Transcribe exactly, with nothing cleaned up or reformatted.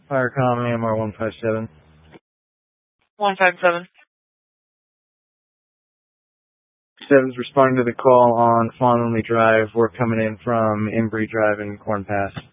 Firecom A M R one five seven. one five seven. Seven's responding to the call on Fawn Only Drive. We're coming in from Embry Drive in Corn Pass.